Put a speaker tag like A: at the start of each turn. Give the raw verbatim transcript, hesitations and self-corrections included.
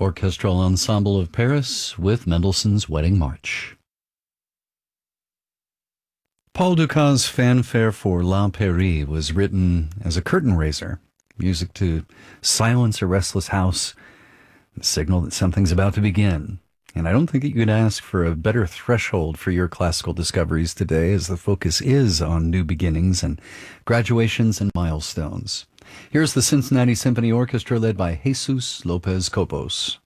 A: Orchestral Ensemble of Paris with Mendelssohn's Wedding March. Paul Dukas' fanfare for La Pairie was written as a curtain raiser, music to silence a restless house, a signal that something's about to begin. And I don't think that you could ask for a better threshold for your classical discoveries today, as the focus is on new beginnings and graduations and milestones. Here's the Cincinnati Symphony Orchestra led by Jesus Lopez Cobos.